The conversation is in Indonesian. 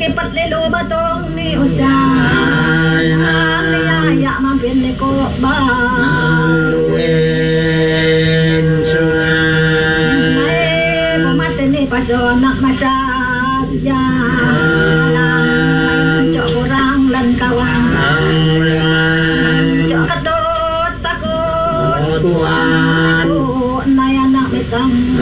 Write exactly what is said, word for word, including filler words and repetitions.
kipat lilo batong ni usay niyaya mampin ni ko ba luwin sungai ay bumati ni pasonak masadya cok kurang lan kawan cok kadot takut Tuhan na anak mitang